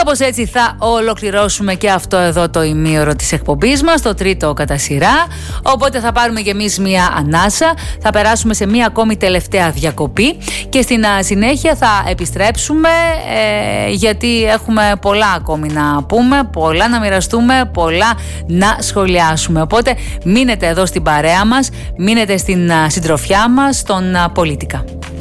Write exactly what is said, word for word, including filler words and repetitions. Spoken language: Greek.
κάπως έτσι θα ολοκληρώσουμε και αυτό εδώ το ημίωρο της εκπομπής μας, το τρίτο κατά σειρά. Οπότε θα πάρουμε κι εμείς μία ανάσα, θα περάσουμε σε μία ακόμη τελευταία διακοπή και στην συνέχεια θα επιστρέψουμε ε, γιατί έχουμε πολλά ακόμη να πούμε, πολλά να μοιραστούμε, πολλά να σχολιάσουμε. Οπότε μείνετε εδώ στην παρέα μας, μείνετε στην συντροφιά μας, στον Πολίτικα.